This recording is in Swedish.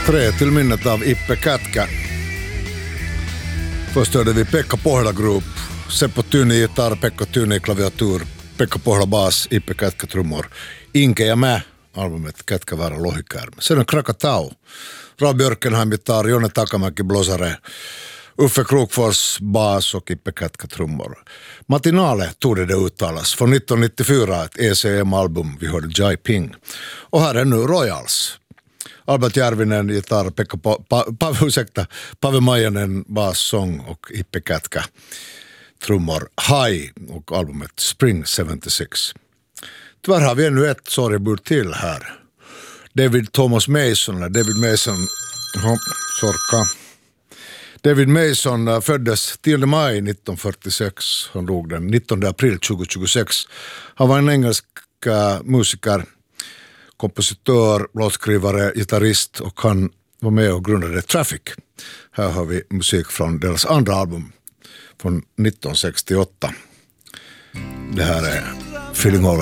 3 till minnet av Ippe Kätkä. Först hörde vi Pekka Pohjola Group, Seppo Tyni gitarr, Pekka Tyni klaviatur, Pekka Pohjola bas, Ippe Kätkä trummor, Inke ja mä, albumet Kätkä Väärä Lohikärme. Sen on Krakatau, Rob Björkenheim gitarr, Jonne Takamäki blåsare, Uffe Krokfors bas och Ippe Kätkä trummor. Matinale tog det uttalas från 1994, ett ECM-album, vi hörde Jai Ping. Och här är nu Royals. Albert Järvinen gitarr, Pave Majanen bas, sång och Ippe Kätkä trummor, High och albumet Spring 76. Tyvärr har vi ännu ett sorgebud till här. David Mason föddes 10 maj 1946. Han dog den 19 april 2026. Han var en engelsk musiker, kompositör, låtskrivare, gitarrist och han var med och grundade Traffic. Här har vi musik från deras andra album från 1968. Det här är Feeling All